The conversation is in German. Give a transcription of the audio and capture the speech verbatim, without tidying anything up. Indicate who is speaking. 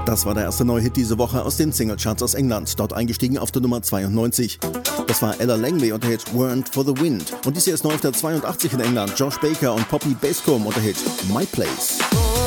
Speaker 1: Das war der erste neue Hit diese Woche aus den Singlecharts aus England, dort eingestiegen auf der Nummer zweiundneunzig. Das war Ella Langley und der Hit Weren't for the Wind. Und dies hier ist neu auf der zweiundachtzig in England, Josh Baker und Poppy Bascombe und der Hit My Place.